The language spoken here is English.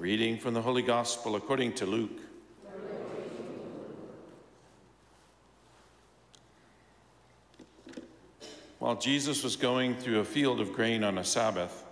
reading from the Holy Gospel according to Luke. While Jesus was going through a field of grain on a Sabbath,